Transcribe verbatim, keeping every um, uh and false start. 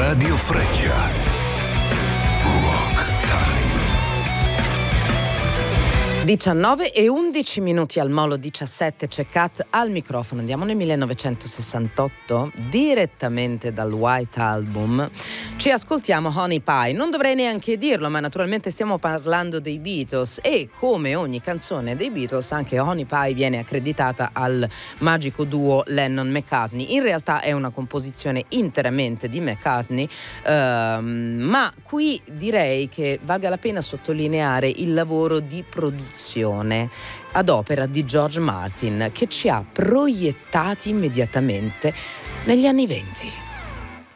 Radio Freccia. Rock Time. diciannove e undici minuti al Molo diciassette, c'è Kat al microfono. Andiamo nel millenovecentosessantotto, direttamente dal White Album. Ci ascoltiamo Honey Pie. Non dovrei neanche dirlo, ma naturalmente stiamo parlando dei Beatles e come ogni canzone dei Beatles anche Honey Pie viene accreditata al magico duo Lennon-McCartney. In realtà è una composizione interamente di McCartney, ehm, ma qui direi che valga la pena sottolineare il lavoro di produzione ad opera di George Martin, che ci ha proiettati immediatamente negli anni venti.